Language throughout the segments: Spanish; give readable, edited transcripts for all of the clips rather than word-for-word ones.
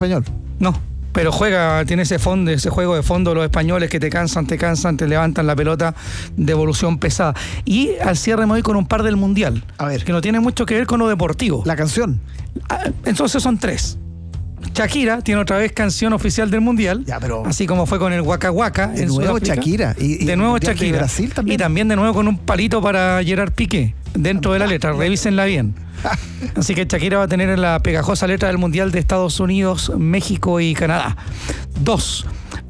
español. No, pero tiene ese juego de fondo, los españoles que te cansan, te levantan la pelota de evolución pesada. Y al cierre me voy con un par del Mundial, A ver. que no tiene mucho que ver con lo deportivo. La canción. Entonces son 3. Shakira tiene otra vez canción oficial del Mundial, Ya, pero así como fue con el Waka Waka de en nuevo Sudáfrica. Shakira. Y de nuevo Mundial Shakira. de Brasil también. Y también de nuevo con un palito para Gerard Piqué dentro de la letra. Revísenla bien. Así que Shakira va a tener la pegajosa letra del Mundial de Estados Unidos, México y Canadá. 2.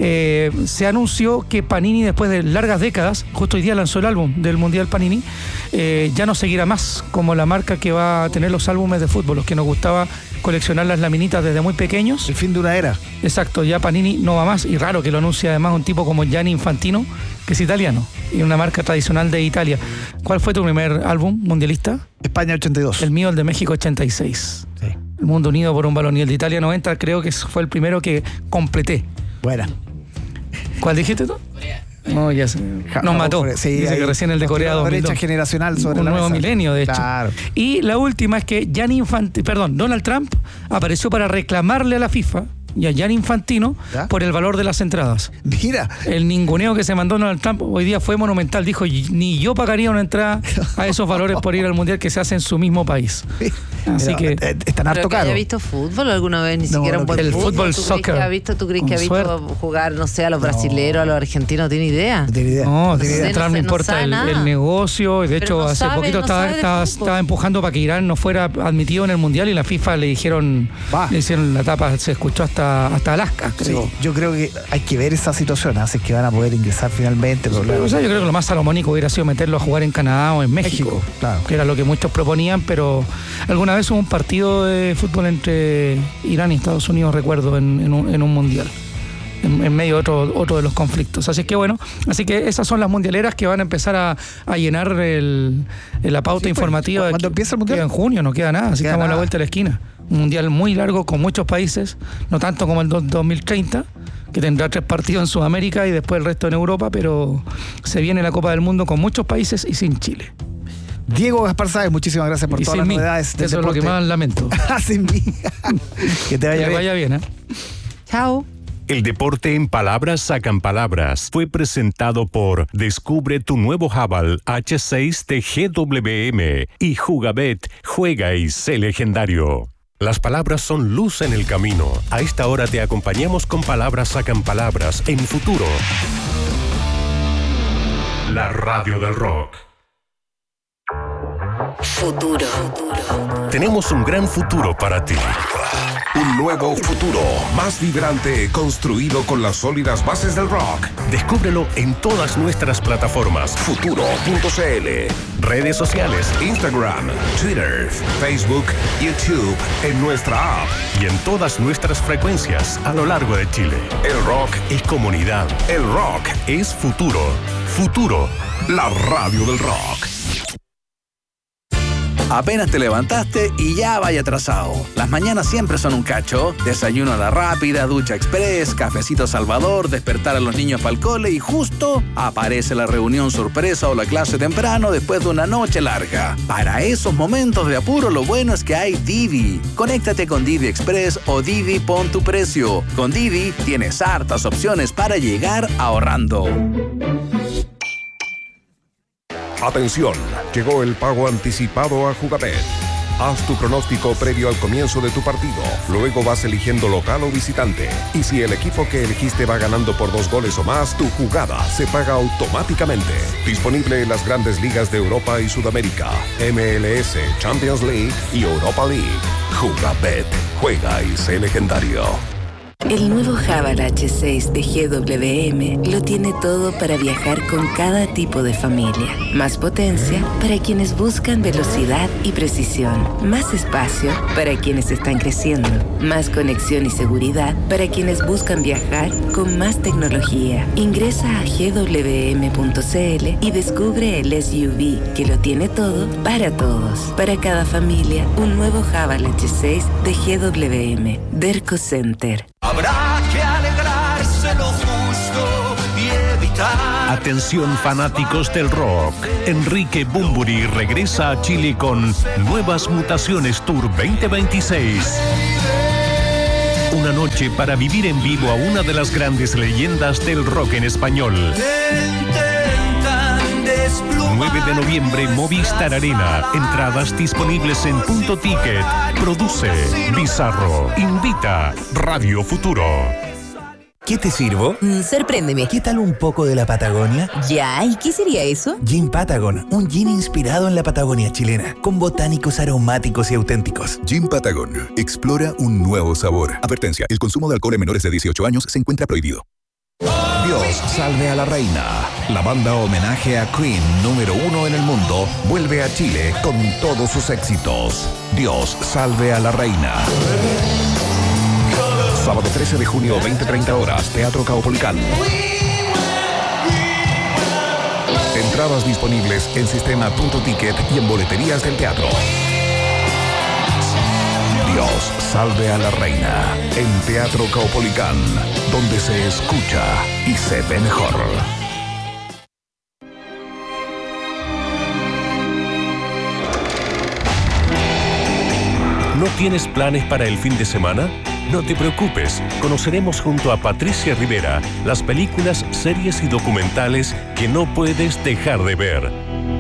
Se anunció que Panini, después de largas décadas, justo hoy día lanzó el álbum del Mundial Panini, ya no seguirá más como la marca que va a tener los álbumes de fútbol, los que nos gustaba coleccionar las laminitas desde muy pequeños. el fin de una era. Exacto, ya Panini no va más, y raro que lo anuncie además un tipo como Gianni Infantino, que es italiano, y una marca tradicional de Italia. ¿Cuál fue tu primer álbum mundialista? España 82. El mío, el de México 86. Sí. El Mundo Unido por un Balón. Y el de Italia 90 creo que fue el primero que completé. Buena. ¿Cuál dijiste tú? No, ya se nos mató. Sí, dice que recién el de Corea 2002. Brecha generacional sobre un la nuevo mesa. milenio, de hecho. Claro. Y la última es que Donald Trump apareció para reclamarle a la FIFA y a Gianni Infantino ¿Ya? por el valor de las entradas. Mira. El ninguneo que se mandó Donald Trump hoy día fue monumental. Dijo, ni yo pagaría una entrada a esos valores por ir al Mundial que se hace en su mismo país. Así Pero, que... están harto ¿Pero que caro. haya visto fútbol alguna vez? Ni No, siquiera no, un buen el fútbol, ¿Tú soccer. crees que ha visto jugar, no sé, a los brasileros, a los argentinos? ¿No tiene idea? No tiene idea. No, tiene idea. a Trump no le importa sabe nada. el negocio. Y de Pero hecho, no hace sabe, poquito no sabe de fútbol. estaba empujando para que Irán no fuera admitido en el Mundial, y la FIFA le hicieron la tapa, se escuchó hasta Alaska, Sí, creo. yo creo que hay que ver esa situación, así que van a poder ingresar finalmente. O sea, yo creo que lo más salomónico hubiera sido meterlo a jugar en Canadá o en México, claro. que era lo que muchos proponían, pero alguna vez hubo un partido de fútbol entre Irán y Estados Unidos, recuerdo, en un Mundial. En medio de otro de los conflictos. Así que bueno, esas son las mundialeras que van a empezar a llenar la pauta informativa. ¿Cuándo empieza el Mundial? Queda en junio, no queda nada, así que estamos a la vuelta de la esquina. Un mundial muy largo con muchos países, no tanto como el 2030, que tendrá 3 partidos en Sudamérica y después el resto en Europa, pero se viene la Copa del Mundo con muchos países y sin Chile. Diego Gaspar Sáez, muchísimas gracias por Y todas sin las mí. novedades del Eso deporte. es lo que más lamento. Sin mí. Que te vaya Que bien. vaya bien, ¿eh? Chao. El deporte en palabras sacan palabras. Fue presentado por Descubre tu nuevo Haval H6 de GWM y Jugabet, juega y sé legendario. Las palabras son luz en el camino. A esta hora te acompañamos con Palabras sacan palabras en Futuro. La radio del rock. Futuro. Tenemos un gran futuro para ti. Un nuevo futuro, más vibrante, construido con las sólidas bases del rock. Descúbrelo en todas nuestras plataformas. Futuro.cl, Redes sociales Instagram, Twitter, Facebook, YouTube, en nuestra app. y en todas nuestras frecuencias a lo largo de Chile. El rock, Es comunidad. el rock, Es futuro. Futuro. la radio del rock. Apenas te levantaste y ya vaya atrasado. Las mañanas siempre son un cacho. Desayuno a la rápida, ducha express, cafecito Salvador, despertar a los niños para el cole y justo aparece la reunión sorpresa o la clase temprano después de una noche larga. Para esos momentos de apuro, lo bueno es que hay Didi. Conéctate con Didi Express o Didi Pon tu Precio. Con Didi tienes hartas opciones para llegar ahorrando. Atención, llegó el pago anticipado a Jugabet. Haz tu pronóstico previo al comienzo de tu partido. Luego vas eligiendo local o visitante. Y si el equipo que elegiste va ganando por 2 goles o más, tu jugada se paga automáticamente. Disponible en las grandes ligas de Europa y Sudamérica, MLS, Champions League y Europa League. Jugabet, juega y sé legendario. El nuevo Haval H6 de GWM lo tiene todo para viajar con cada tipo de familia. Más potencia para quienes buscan velocidad y precisión. Más espacio para quienes están creciendo. Más conexión y seguridad para quienes buscan viajar con más tecnología. Ingresa a gwm.cl y descubre el SUV que lo tiene todo para todos. Para cada familia, un nuevo Haval H6 de GWM. Derco Center. Habrá que alegrarse lo justo y evitar. Atención fanáticos del rock. Enrique Bunbury regresa a Chile con Nuevas Mutaciones Tour 2026. Una noche para vivir en vivo a una de las grandes leyendas del rock en español. 9 de noviembre, Movistar Arena. Entradas disponibles en Punto Ticket. Produce Bizarro. Invita Radio Futuro. ¿Qué te sirvo? Sorpréndeme. ¿Qué tal un poco de la Patagonia? Ya, ¿y qué sería eso? Gin Patagon, un gin inspirado en la Patagonia chilena, con botánicos aromáticos y auténticos. Gin Patagon, explora un nuevo sabor. Advertencia, el consumo de alcohol en menores de 18 años se encuentra prohibido. Dios salve a la reina. La banda homenaje a Queen número 1 en el mundo vuelve a Chile con todos sus éxitos. Dios salve a la reina. Sábado 13 de junio, 20:30 horas, Teatro Caupolicán. Entradas disponibles en Sistema Punto Ticket y en boleterías del teatro. Dios salve a la reina en Teatro Caupolicán, donde se escucha y se ve mejor. ¿No tienes planes para el fin de semana? No te preocupes, conoceremos junto a Patricia Rivera las películas, series y documentales que no puedes dejar de ver.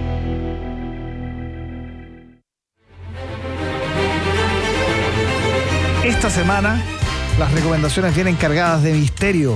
Esta semana las recomendaciones vienen cargadas de misterio,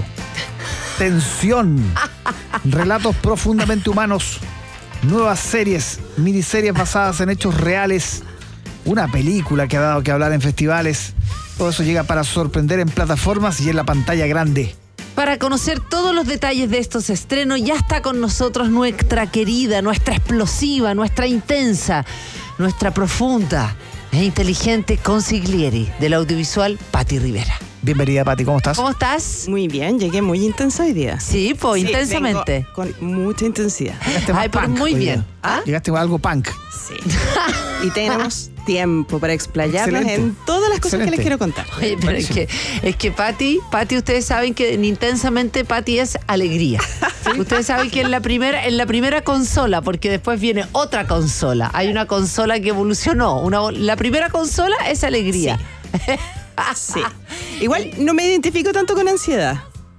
tensión, relatos profundamente humanos, nuevas series, miniseries basadas en hechos reales, una película que ha dado que hablar en festivales. Todo eso llega para sorprender en plataformas y en la pantalla grande. Para conocer todos los detalles de estos estrenos, ya está con nosotros nuestra querida, nuestra explosiva, nuestra intensa, nuestra profunda e inteligente consigliere del audiovisual, Pati Rivera. Bienvenida, Pati, ¿cómo estás? ¿Cómo estás? Muy bien, llegué muy intensa hoy día. Sí, pues Sí, intensamente. vengo con mucha intensidad. Llegaste más Ay, pero punk muy hoy bien. día. ¿Ah? Llegaste con algo punk. Sí. Y tenemos tiempo para explayarnos Excelente. en todas las cosas que les quiero contar. Oye, pero es que Pati, ustedes saben que intensamente Pati es alegría. Ustedes saben que en la primera consola, porque después viene otra consola. Hay una consola que evolucionó. La primera consola es alegría. Sí. Igual no me identifico tanto con ansiedad.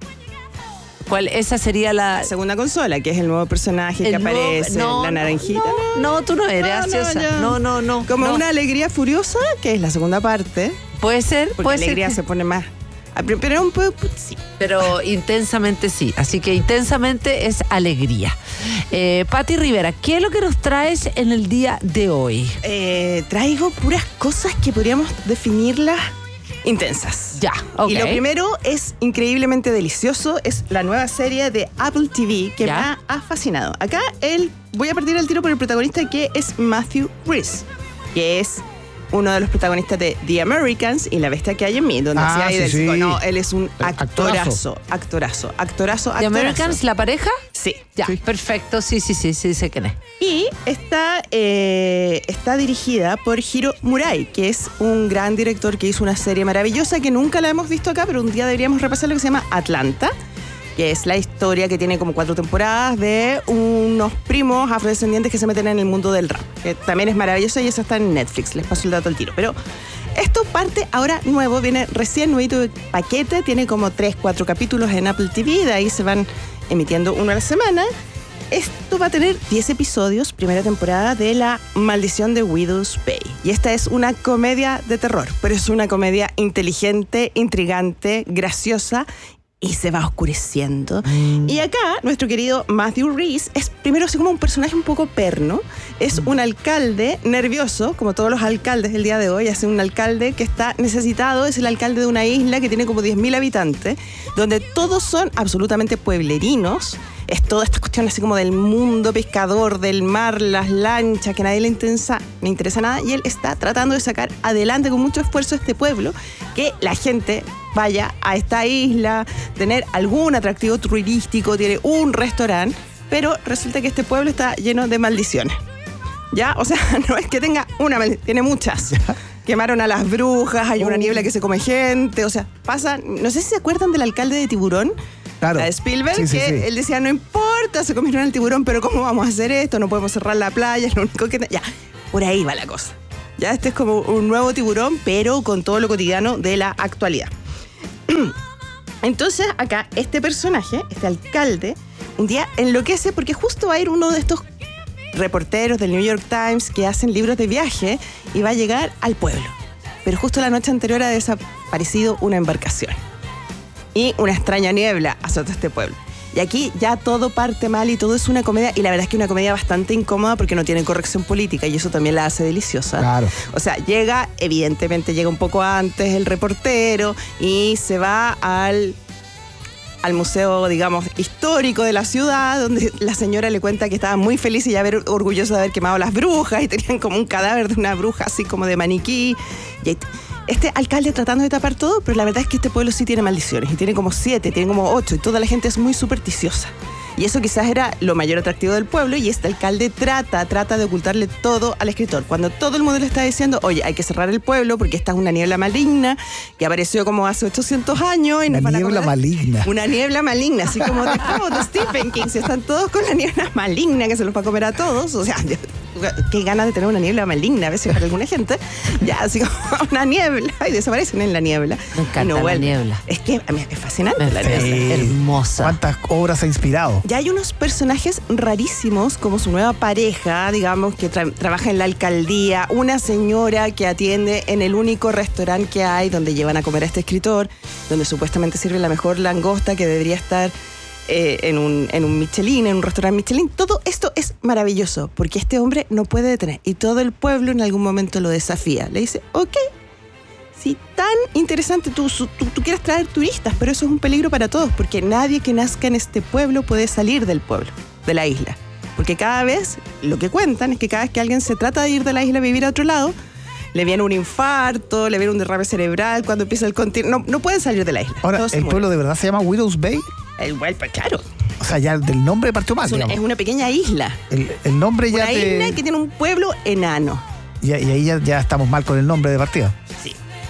¿Cuál? Esa sería la segunda consola, que es el nuevo personaje que aparece, la naranjita. No, tú no eres ansiosa. ya. No. Como una alegría furiosa, que es la segunda parte. Puede ser, Porque puede ser. alegría se pone más. Pero un poco, sí. Pero intensamente sí. Así que intensamente es alegría. Pati Rivera, ¿qué es lo que nos traes en el día de hoy? Traigo puras cosas que podríamos definirlas intensas. Ya, ok. Y lo primero es increíblemente delicioso, es la nueva serie de Apple TV que ¿Ya? me ha fascinado. Acá voy a partir al tiro por el protagonista, que es Matthew Rhys, que es uno de los protagonistas de The Americans y La bestia que hay en mí, donde Ah, se hay sí, del sí. psico. No, él es un Actorazo. actorazo. ¿The Americans, la pareja? Sí. Ya, perfecto. Sí, sé quién es. Y está dirigida por Hiro Murai, que es un gran director que hizo una serie maravillosa que nunca la hemos visto acá, pero un día deberíamos repasar, lo que se llama Atlanta, que es la historia que tiene como 4 temporadas de unos primos afrodescendientes que se meten en el mundo del rap, que también es maravillosa, y esa está en Netflix, les paso el dato al tiro. Pero esto parte ahora nuevo, viene recién nuevito de paquete, tiene como 3-4 capítulos en Apple TV, de ahí se van emitiendo uno a la semana. Esto va a tener 10 episodios, primera temporada de La Maldición de Widow's Bay. Y esta es una comedia de terror, pero es una comedia inteligente, intrigante, graciosa, y se va oscureciendo. Y acá, nuestro querido Matthew Rhys es primero así como un personaje un poco perno. Es un alcalde nervioso, como todos los alcaldes del día de hoy. Es un alcalde que está necesitado. Es el alcalde de una isla que tiene como 10.000 habitantes, donde todos son absolutamente pueblerinos. Es toda esta cuestión así como del mundo pescador, del mar, las lanchas, que a nadie le interesa nada. Y él está tratando de sacar adelante con mucho esfuerzo este pueblo, que la gente vaya a esta isla, tener algún atractivo turístico, tiene un restaurante, pero resulta que este pueblo está lleno de maldiciones. ¿Ya? O sea, no es que tenga una maldición, tiene muchas. Quemaron a las brujas, hay una niebla que se come gente, o sea, pasa. No sé si se acuerdan del alcalde de Tiburón. Claro. La de Spielberg, Sí, él decía, no importa, se comieron al tiburón, pero ¿cómo vamos a hacer esto? No podemos cerrar la playa, es lo único que... Ya, por ahí va la cosa. Ya, este es como un nuevo Tiburón, pero con todo lo cotidiano de la actualidad. Entonces, acá, este personaje, este alcalde, un día enloquece porque justo va a ir uno de estos reporteros del New York Times que hacen libros de viaje y va a llegar al pueblo. Pero justo la noche anterior ha desaparecido una embarcación. Y una extraña niebla azota este pueblo. Y aquí ya todo parte mal y todo es una comedia, y la verdad es que una comedia bastante incómoda porque no tiene corrección política y eso también la hace deliciosa. Claro. O sea, evidentemente llega un poco antes el reportero y se va al museo, digamos, histórico de la ciudad, donde la señora le cuenta que estaba muy feliz y orgullosa de haber quemado las brujas y tenían como un cadáver de una bruja así como de maniquí. Y este alcalde tratando de tapar todo, pero la verdad es que este pueblo sí tiene maldiciones y tiene como 7, tiene como 8 y toda la gente es muy supersticiosa. Y eso quizás era lo mayor atractivo del pueblo y este alcalde trata de ocultarle todo al escritor. Cuando todo el mundo le está diciendo, oye, hay que cerrar el pueblo porque esta es una niebla maligna que apareció como hace 800 años. Y una niebla maligna. Una niebla maligna, así como de Stephen King. Si están todos con la niebla maligna que se los va a comer a todos. O sea, qué ganas de tener una niebla maligna a veces para alguna gente. Ya, así como una niebla y desaparecen en la niebla. Me encanta la niebla. Es que a mí es fascinante la niebla. Hermosa. ¿Cuántas obras ha inspirado? Ya hay unos personajes rarísimos, como su nueva pareja, digamos, que trabaja en la alcaldía, una señora que atiende en el único restaurante que hay donde llevan a comer a este escritor, donde supuestamente sirve la mejor langosta que debería estar en un Michelin, en un restaurante Michelin. Todo esto es maravilloso, porque este hombre no puede detener, y todo el pueblo en algún momento lo desafía. Le dice, ok, si tan interesante tú quieres traer turistas, pero eso es un peligro para todos, porque nadie que nazca en este pueblo puede salir del pueblo, de la isla. Porque cada vez, lo que cuentan es que cada vez que alguien se trata de ir de la isla a vivir a otro lado, le viene un infarto, le viene un derrame cerebral cuando empieza el continuo. No pueden salir de la isla. Ahora, ¿el pueblo de verdad se llama Widow's Bay? Claro. O sea, ya del nombre partió mal. Es una pequeña isla. El nombre ya una isla que tiene un pueblo enano. Y ahí ya estamos mal con el nombre de partida. Sí.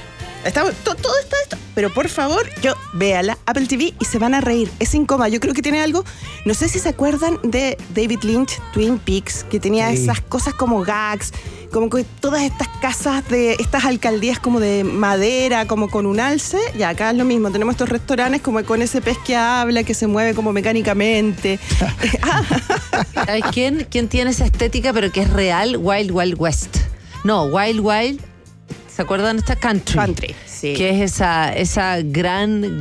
Todo está esto. Pero por favor, véala, Apple TV, y se van a reír. Es incómoda. Yo creo que tiene algo. No sé si se acuerdan de David Lynch, Twin Peaks, que tenía esas cosas como gags, como que todas estas casas de estas alcaldías como de madera, como con un alce. Y acá es lo mismo. Tenemos estos restaurantes como con ese pez que habla, que se mueve como mecánicamente. ¿Sabes quién tiene esa estética, pero que es real? Wild Wild West. No, Wild Wild. ¿Se acuerdan de esta Country? Sí. Que es esa gran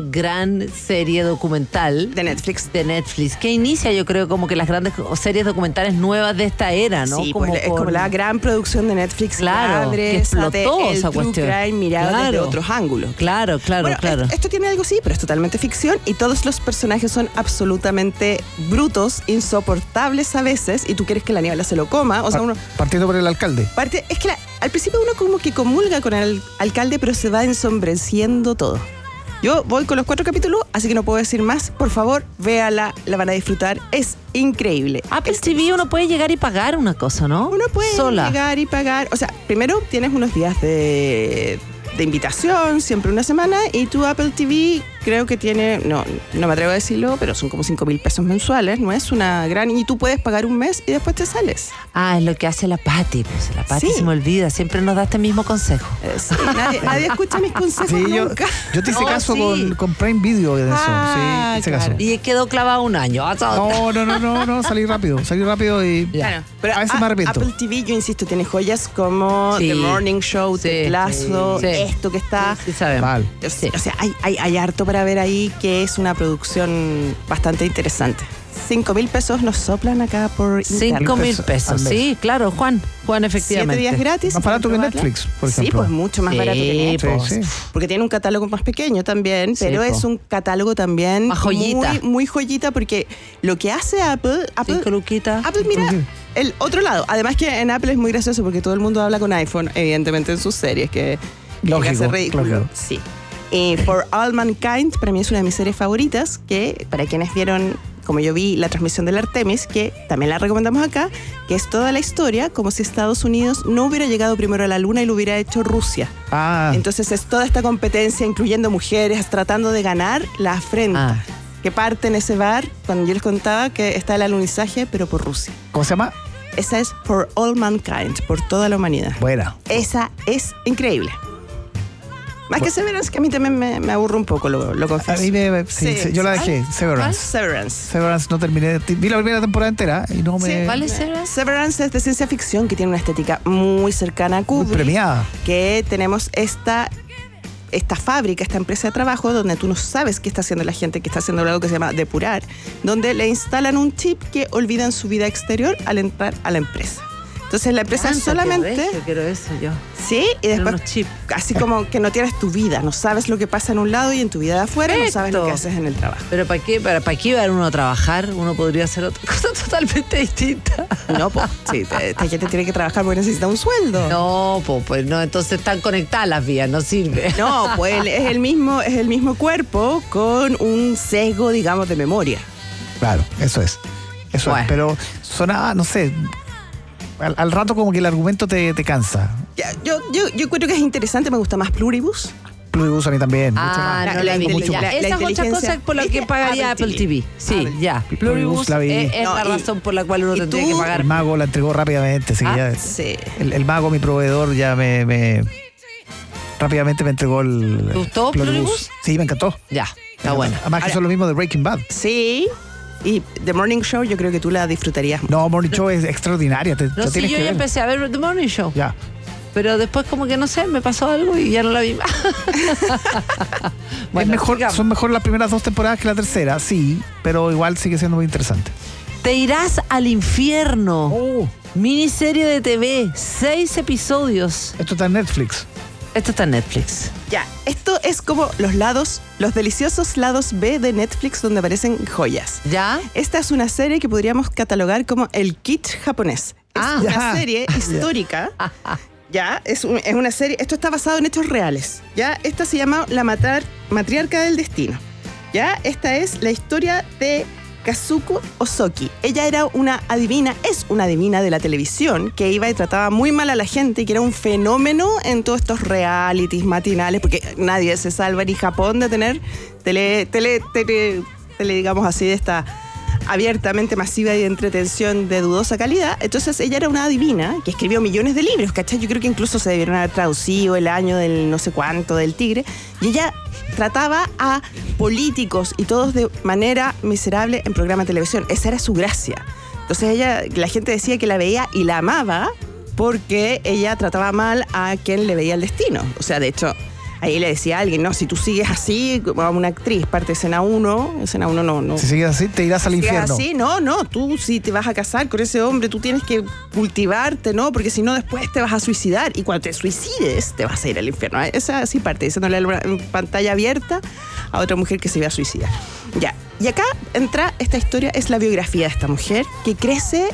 serie documental de Netflix. Que inicia, yo creo, como que las grandes series documentales nuevas de esta era, ¿no? Sí, es como la gran producción de Netflix. Claro, que explotó esa cuestión. Crime mirado desde otros ángulos. Claro. Esto tiene algo, sí, pero es totalmente ficción y todos los personajes son absolutamente brutos, insoportables a veces, y tú quieres que la niebla se lo coma. O sea, partiendo por el alcalde. Es que al principio uno como que comulga con el alcalde, pero se va ensombreciendo todo. Yo voy con los 4 capítulos, así que no puedo decir más. Por favor, véala, la van a disfrutar. Es increíble. Apple TV uno puede llegar y pagar una cosa, ¿no? Uno puede llegar y pagar. O sea, primero tienes unos días de invitación, siempre una semana, y tu Apple TV creo que tiene, no me atrevo a decirlo, pero son como 5,000 pesos mensuales, no es una gran, y tú puedes pagar un mes y después te sales. Es lo que hace la Pati, pues la Pati se me olvida, siempre nos da este mismo consejo. Sí, nadie escucha mis consejos nunca. Yo te hice caso con Prime Video de eso, sí, hice caso. Y quedó clavado un año. No, salí rápido y claro, pero a veces me arrepiento. Apple TV, yo insisto, tiene joyas como The Morning Show, Ted Lasso, esto que está mal. O sea, hay harto para ver ahí, que es una producción bastante interesante. 5,000 pesos nos soplan acá por internet. 5,000 pesos, sí, claro, Juan, efectivamente. 7 días gratis. Más barato que Netflix, por ejemplo. Sí, pues mucho más barato que Netflix. Porque tiene un catálogo más pequeño también, pero es un catálogo también muy joyita, porque lo que hace Apple, mira el otro lado. Además que en Apple es muy gracioso porque todo el mundo habla con iPhone, evidentemente, en sus series, que hace ridículo. Lógico. Sí. For All Mankind, para mí es una de mis series favoritas, que para quienes vieron, como yo vi, la transmisión del Artemis, que también la recomendamos acá, que es toda la historia como si Estados Unidos no hubiera llegado primero a la Luna y lo hubiera hecho Rusia. Entonces es toda esta competencia, incluyendo mujeres, tratando de ganar la afrenta. Que parte en ese bar, cuando yo les contaba que está el alunizaje, pero por Rusia. ¿Cómo se llama? Esa es For All Mankind, por toda la humanidad. Buena. Esa es increíble. Más que Severance, que a mí también me aburre un poco, lo confieso. A mí yo la dejé, Severance. Severance no terminé, vi la primera temporada entera y no me... Sí, ¿cuál es Severance? Severance es de ciencia ficción que tiene una estética muy cercana a Kubrick. Muy premiada. Que tenemos esta fábrica, esta empresa de trabajo donde tú no sabes qué está haciendo la gente, que está haciendo algo que se llama depurar, donde le instalan un chip que olvidan su vida exterior al entrar a la empresa. Entonces la empresa solamente... Yo quiero eso yo. Sí, y después unos chips. así como que no tienes tu vida, no sabes lo que pasa en un lado y en tu vida de afuera no sabes lo que haces en el trabajo. Pero ¿para qué va uno a trabajar? Uno podría hacer otra cosa totalmente distinta. No, pues, sí, esta gente tiene que trabajar porque necesita un sueldo. No, pues no, entonces están conectadas las vías, no sirve. No, pues es el mismo cuerpo con un sesgo, digamos, de memoria. Claro, eso es. Pero sonaba, no sé... Al rato como que el argumento te cansa. Yo creo que es interesante, me gusta más Pluribus. Pluribus a mí también. No la he visto. Esa es otra cosa por la que pagaría Apple TV. Sí, ya. Pluribus la vi. Es la razón por la cual uno tendría que pagar. El mago la entregó rápidamente. Sí. El mago, mi proveedor, ya rápidamente me entregó el... ¿Te gustó Pluribus? Sí, me encantó. Ya, está bueno. Además que son lo mismo de Breaking Bad. Sí. Y The Morning Show yo creo que tú la disfrutarías. No, Morning Show es extraordinaria. No, sí, yo ya empecé a ver The Morning Show. Ya. Pero después como que no sé, me pasó algo y ya no la vi más. Bueno, son mejor las primeras 2 temporadas que la tercera, sí, pero igual sigue siendo muy interesante. Te irás al infierno. Miniserie de TV, 6 episodios. Esto está en Netflix. Ya, esto es como los deliciosos lados B de Netflix donde aparecen joyas. ¿Ya? Esta es una serie que podríamos catalogar como el kitsch japonés. Es una serie histórica. Ya, es una serie, esto está basado en hechos reales. Ya, esta se llama La Matriarca del Destino. Ya, esta es la historia de Kazuko Osoki. Ella era es una adivina de la televisión que iba y trataba muy mal a la gente y que era un fenómeno en todos estos realities matinales, porque nadie se salva ni Japón de tener tele, digamos así, de esta abiertamente masiva y de entretención de dudosa calidad. Entonces ella era una adivina que escribió millones de libros, ¿cachai? Yo creo que incluso se debieron haber traducido El año del no sé cuánto del tigre, y ella trataba a políticos y todos de manera miserable en programa de televisión. Esa era su gracia. Entonces la gente decía que la veía y la amaba porque ella trataba mal a quien le veía el destino. O sea, de hecho, ahí le decía a alguien, no, si tú sigues así, como una actriz, parte de escena 1 no. Si sigues así, te irás al infierno. Así, no, tú si te vas a casar con ese hombre, tú tienes que cultivarte, ¿no? Porque si no, después te vas a suicidar. Y cuando te suicides, te vas a ir al infierno. Esa así parte, diciéndole en pantalla abierta a otra mujer que se iba a suicidar. Ya, y acá entra esta historia, es la biografía de esta mujer, que crece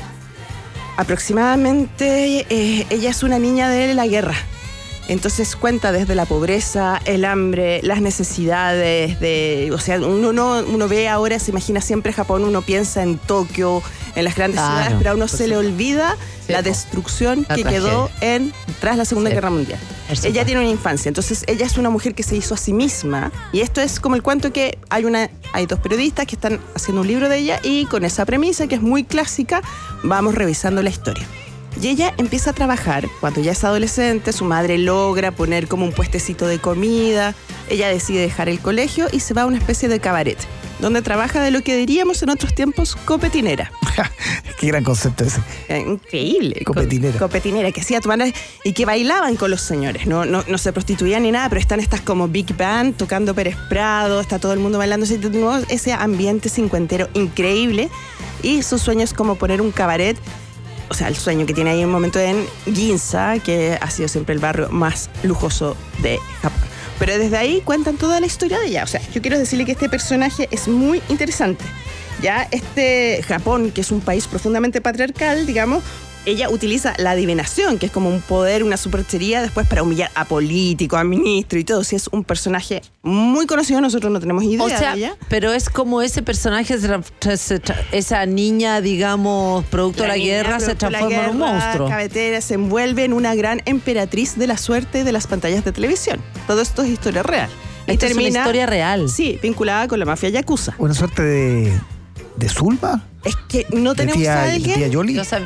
aproximadamente, ella es una niña de la guerra. Entonces cuenta desde la pobreza, el hambre, las necesidades o sea, uno ve ahora, se imagina siempre Japón, uno piensa en Tokio, en las grandes ciudades, pero a uno se le olvida la destrucción que quedó tras la Segunda Guerra Mundial. Ella tiene una infancia, entonces ella es una mujer que se hizo a sí misma, y esto es como el cuento que hay 2 periodistas que están haciendo un libro de ella, y con esa premisa que es muy clásica, vamos revisando la historia. Y ella empieza a trabajar cuando ya es adolescente, su madre logra poner como un puestecito de comida, ella decide dejar el colegio y se va a una especie de cabaret, donde trabaja de lo que diríamos en otros tiempos copetinera. Qué gran concepto ese. Increíble. Copetinera. Copetinera, que hacía tomar y que bailaban con los señores, no se prostituían ni nada, pero están estas como Big Band tocando Pérez Prado, está todo el mundo bailando, ese ambiente cincuentero increíble, y su sueño es como poner un cabaret. O sea, el sueño que tiene ahí en un momento en Ginza, que ha sido siempre el barrio más lujoso de Japón. Pero desde ahí cuentan toda la historia de ella. O sea, yo quiero decirle que este personaje es muy interesante. Ya, Japón, que es un país profundamente patriarcal, digamos, ella utiliza la adivinación, que es como un poder, una superchería, después para humillar a políticos, a ministros y todo. Si es un personaje muy conocido, nosotros no tenemos idea de ella. Pero es como ese personaje, esa niña, digamos, producto de la guerra, se transforma en un monstruo. Cabetera, se envuelve en una gran emperatriz de la suerte de las pantallas de televisión. Todo esto es historia real. Y termina, es una historia real. Sí, vinculada con la mafia yakuza. Una suerte de Zulma. Es que no tenemos a alguien. ¿Tía Yoli? Es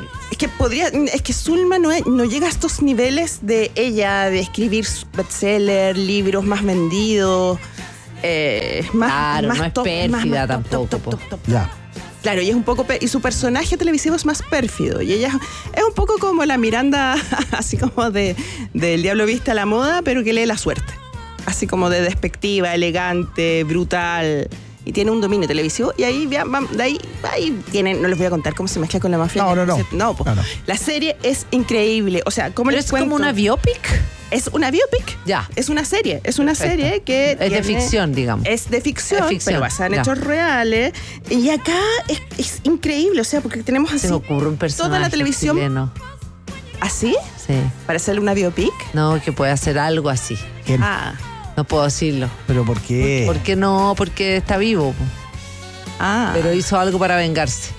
Es que Zulma no llega a estos niveles de ella, de escribir bestseller, libros más vendidos, claro, no es top, pérfida más tampoco. top. Ya. Claro, y es un poco y su personaje televisivo es más pérfido. Y ella es un poco como la Miranda, así como del Diablo Viste a la Moda, pero que lee la suerte. Así como de despectiva, elegante, brutal. Y tiene un dominio televisivo. Y ahí, ahí tienen, no les voy a contar cómo se mezcla con la mafia. No. La serie es increíble. O sea, ¿cómo les cuento? ¿Es como una biopic? Es una biopic. Ya. Es una serie. Es una serie que es de ficción, digamos. Es de ficción, pero basada en hechos reales. Y acá es increíble. O sea, porque tenemos así. Se me ocurre un personaje toda la televisión. chileno. ¿Así? Sí. ¿Para hacerle una biopic? No, que puede hacer algo así. ¿Quién? No puedo decirlo. ¿Pero por qué? ¿Por qué no? Porque está vivo. Pero hizo algo para vengarse.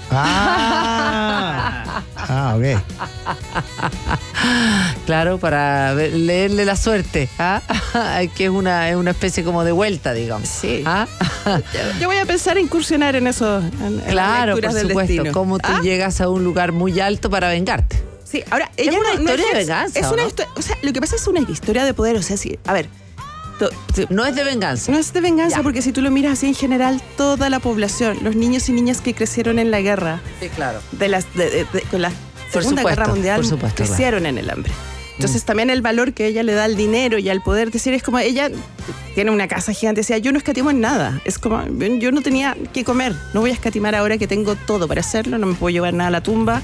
Ok. Claro, para leerle la suerte. Que es una especie como de vuelta, digamos. Sí. Yo voy a pensar en incursionar en eso. Claro, por del supuesto. destino. Cómo tú llegas a un lugar muy alto para vengarte. Sí, ahora ella es una historia de venganza. Es una historia, o sea, lo que pasa es una historia de poder. O sea, sí, a ver. No es de venganza. No es de venganza, porque si tú lo miras así en general, toda la población, los niños y niñas que crecieron en la guerra, sí, claro, con la Segunda Guerra Mundial, crecieron en el hambre. Entonces también el valor que ella le da al dinero y al poder, decir, es como ella tiene una casa gigante, decía, yo no escatimo en nada, es como, yo no tenía que comer, no voy a escatimar ahora que tengo todo para hacerlo, no me puedo llevar nada a la tumba.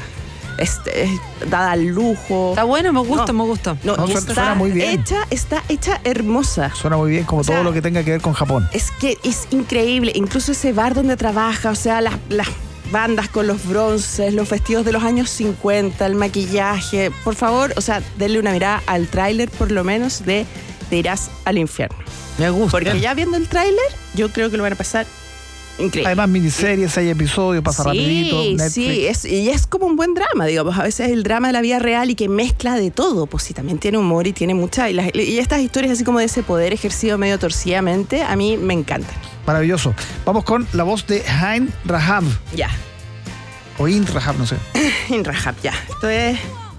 Dada al lujo. Está bueno, me gusta. No, suena muy bien. Está hecha hermosa. Suena muy bien, como todo lo que tenga que ver con Japón. Es que es increíble. Incluso ese bar donde trabaja, o sea, las bandas con los bronces, los vestidos de los años 50, el maquillaje. Por favor, o sea, denle una mirada al tráiler, por lo menos, de Te irás al infierno. Me gusta. Porque ya viendo el tráiler, yo creo que lo van a pasar increíble. Además, miniseries, 6 episodios, pasa rapidito. Netflix. Sí, y es como un buen drama, digamos. A veces el drama de la vida real y que mezcla de todo. Pues sí, también tiene humor y tiene mucha. Y estas historias así como de ese poder ejercido medio torcidamente, a mí me encantan. Maravilloso. Vamos con la voz de Ain Rahab. Ya. O Ain Rahab, no sé. Ain Rahab, ya. Esto es...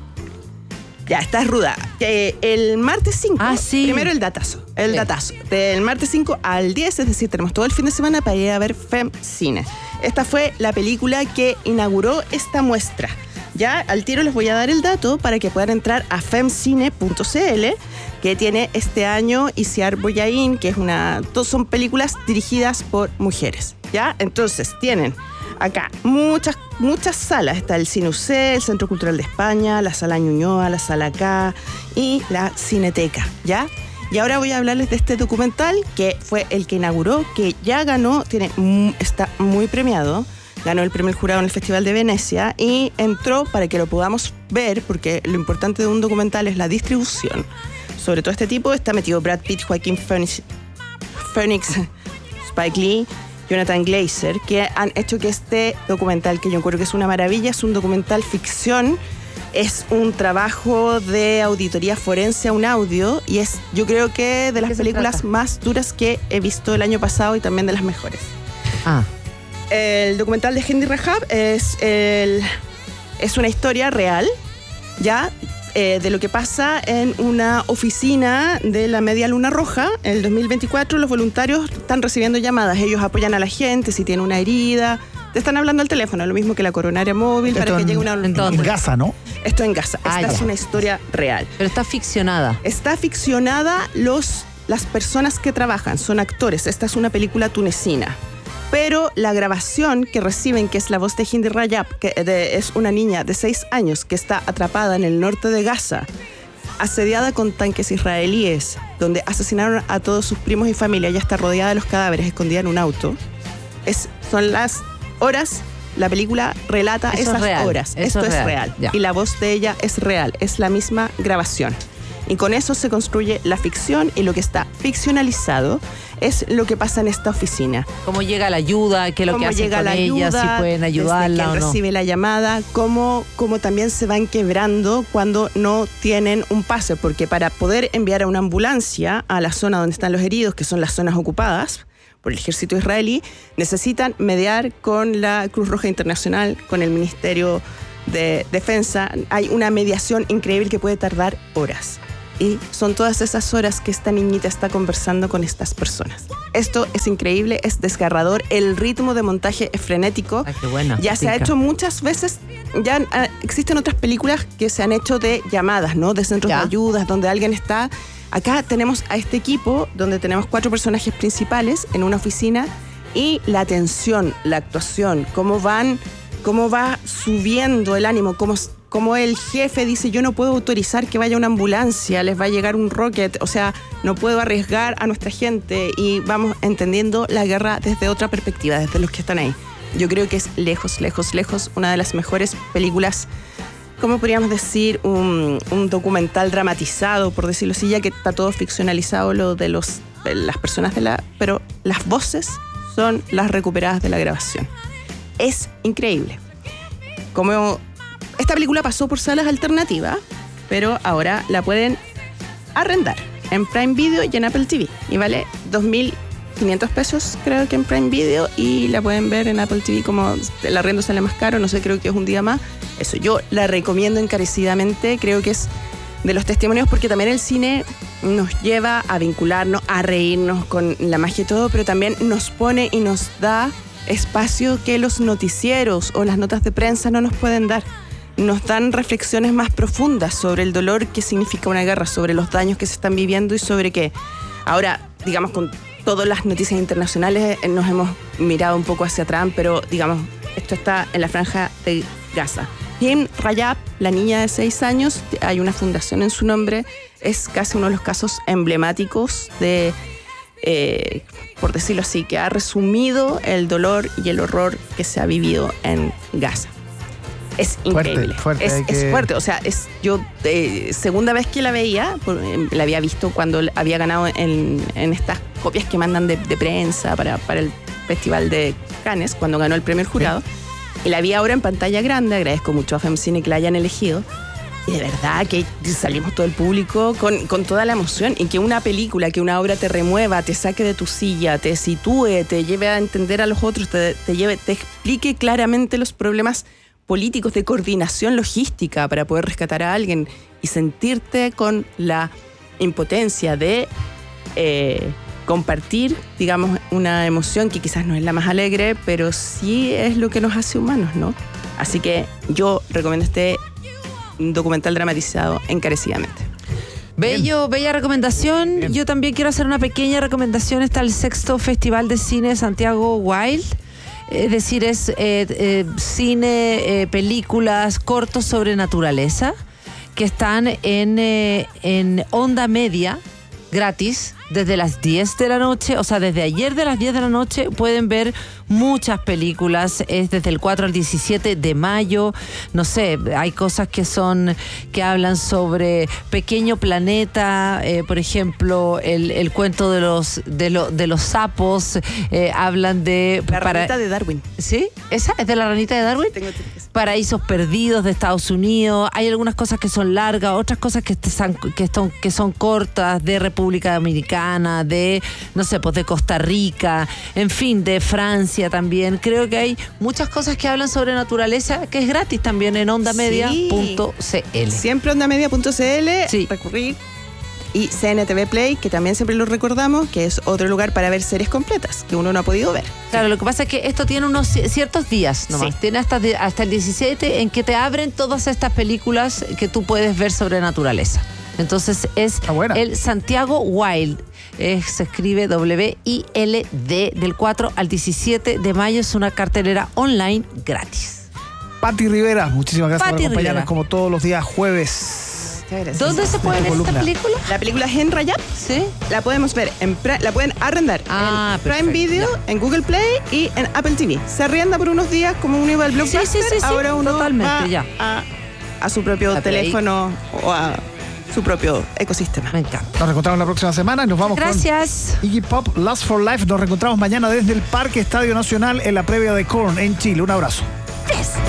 Ya, está ruda. El martes 5, primero el datazo. Datazo. Del martes 5 al 10, es decir, tenemos todo el fin de semana para ir a ver FemCine. Esta fue la película que inauguró esta muestra. Ya al tiro les voy a dar el dato para que puedan entrar a femcine.cl, que tiene este año Isiar Boyain, que es son películas dirigidas por mujeres. ¿Ya? Entonces, tienen acá muchas salas. Está el Cine UC, el Centro Cultural de España, la Sala Ñuñoa, la Sala K y la Cineteca, ¿ya? Y ahora voy a hablarles de este documental que fue el que inauguró, que ya ganó, está muy premiado, ganó el premio del jurado en el Festival de Venecia y entró para que lo podamos ver, porque lo importante de un documental es la distribución. Sobre todo este tipo está metido Brad Pitt, Joaquín Phoenix, Spike Lee, Jonathan Glazer, que han hecho que este documental, que yo creo que es una maravilla, es un documental ficción, es un trabajo de auditoría forense a un audio y es, yo creo que de las películas más duras que he visto el año pasado y también de las mejores. El documental de Henry Rahab es una historia real, ya, de lo que pasa en una oficina de la Media Luna Roja. En el 2024 los voluntarios están recibiendo llamadas, ellos apoyan a la gente si tiene una herida, te están hablando al teléfono, lo mismo que la coronaria móvil, para que llegue una... En Gaza, ¿no? Esto en Gaza, esta es una historia real. Pero está ficcionada. Está ficcionada, las personas que trabajan son actores, esta es una película tunecina. Pero la grabación que reciben, que es la voz de Hindi Rajab, que es una niña de 6 años que está atrapada en el norte de Gaza, asediada con tanques israelíes, donde asesinaron a todos sus primos y familia, ella está rodeada de los cadáveres, escondida en un auto. Son las horas, la película relata esas horas. Esto es real. Y la voz de ella es real, es la misma grabación. Y con eso se construye la ficción, y lo que está ficcionalizado es lo que pasa en esta oficina. ¿Cómo llega la ayuda? ¿Qué es lo que hacen con ella? Si pueden ayudarla o no. Recibe la llamada, cómo también se van quebrando cuando no tienen un pase, porque para poder enviar a una ambulancia a la zona donde están los heridos, que son las zonas ocupadas por el ejército israelí, necesitan mediar con la Cruz Roja Internacional, con el Ministerio de defensa, hay una mediación increíble que puede tardar horas. Y son todas esas horas que esta niñita está conversando con estas personas. Esto es increíble, es desgarrador. El ritmo de montaje es frenético. Ay, qué buena, ya se ha hecho muchas veces, ya existen otras películas que se han hecho de llamadas, ¿no? De centros de ayudas, donde alguien está. Acá tenemos a este equipo, donde tenemos 4 personajes principales en una oficina, y la tensión, la actuación, cómo va subiendo el ánimo, como el jefe dice, yo no puedo autorizar que vaya una ambulancia, les va a llegar un rocket, o sea, no puedo arriesgar a nuestra gente, y vamos entendiendo la guerra desde otra perspectiva, desde los que están ahí. Yo creo que es lejos, lejos, lejos una de las mejores películas, ¿cómo podríamos decir? Un documental dramatizado, por decirlo así, ya que está todo ficcionalizado lo de las personas pero las voces son las recuperadas de la grabación. Es increíble. Esta película pasó por salas alternativas, pero ahora la pueden arrendar en Prime Video y en Apple TV. Y vale 2.500 pesos, creo que en Prime Video, y la pueden ver en Apple TV. Como el arriendo sale más caro, no sé, creo que es un día más. Eso, yo la recomiendo encarecidamente. Creo que es de los testimonios, porque también el cine nos lleva a vincularnos, a reírnos con la magia y todo, pero también nos pone y nos da espacio que los noticieros o las notas de prensa no nos pueden dar. Nos dan reflexiones más profundas sobre el dolor que significa una guerra, sobre los daños que se están viviendo y sobre que ahora, digamos, con todas las noticias internacionales nos hemos mirado un poco hacia atrás, pero digamos, esto está en la franja de Gaza. Him Rajab, la niña de 6 años, hay una fundación en su nombre, es casi uno de los casos emblemáticos de, por decirlo así, que ha resumido el dolor y el horror que se ha vivido en Gaza. Es increíble. Fuerte, es fuerte. O sea, yo segunda vez que la veía, la había visto cuando había ganado en estas copias que mandan de prensa para el Festival de Cannes, cuando ganó el premio del jurado. Y la vi ahora en pantalla grande. Agradezco mucho a FEMCINE que la hayan elegido. Y de verdad que salimos todo el público con toda la emoción. Y que una película, que una obra te remueva, te saque de tu silla, te sitúe, te lleve a entender a los otros, te explique claramente los problemas políticos de coordinación logística para poder rescatar a alguien, y sentirte con la impotencia de compartir, digamos, una emoción que quizás no es la más alegre, pero sí es lo que nos hace humanos, ¿no? Así que yo recomiendo este documental dramatizado encarecidamente. Bella recomendación. Bien. Yo también quiero hacer una pequeña recomendación. Está el 6º Festival de Cine Santiago Wild. Es decir, es cine, películas, cortos sobre naturaleza, que están en Onda Media, gratis, desde las 10 de la noche, o sea, desde ayer de las 10 de la noche pueden ver muchas películas. Es desde el 4 al 17 de mayo. No sé, hay cosas que hablan sobre Pequeño Planeta, por ejemplo, el cuento de los sapos, hablan de... La ranita de Darwin. ¿Sí? ¿Esa es de la ranita de Darwin? Tengo Paraísos Perdidos de Estados Unidos. Hay algunas cosas que son largas, otras cosas que son cortas, de República Dominicana, de, no sé, pues de Costa Rica, en fin, de Francia también. Creo que hay muchas cosas que hablan sobre naturaleza, que es gratis también en ondamedia.cl. Siempre ondamedia.cl, sí. Recurrir. Y CNTV Play, que también siempre lo recordamos, que es otro lugar para ver series completas que uno no ha podido ver. Claro, lo que pasa es que esto tiene unos ciertos días nomás. Sí. Tiene hasta el 17 en que te abren todas estas películas que tú puedes ver sobre naturaleza. Entonces es el Santiago Wild. Se escribe WILD, del 4 al 17 de mayo. Es una cartelera online gratis. Pati Rivera, muchísimas gracias por acompañarnos como todos los días jueves. ¿Dónde se puede ver esta película? La película es en Rajab. Sí. La podemos ver, la pueden arrendar en Prime Video, en Google Play y en Apple TV. Se arrienda por unos días como uno iba al Blockbuster. Sí, ahora uno totalmente, va a su propio teléfono o a su propio ecosistema. Me encanta. Nos reencontramos la próxima semana y nos vamos con Iggy Pop, Last for Life. Nos reencontramos mañana desde el Parque Estadio Nacional en la previa de Korn en Chile. Un abrazo.